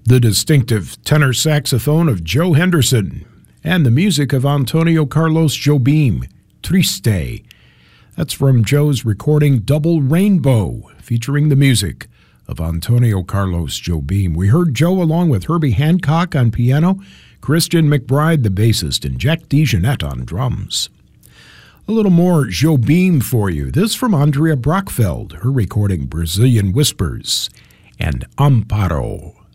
the distinctive tenor saxophone of Joe Henderson, and the music of Antonio Carlos Jobim, Triste. That's from Joe's recording Double Rainbow, featuring the music of Antonio Carlos Jobim. We heard Joe along with Herbie Hancock on piano, Christian McBride, the bassist, and Jack DeJohnette on drums. A little more Jobim for you. This from Andrea Brockfeld, her recording Brazilian Whispers and Amparo.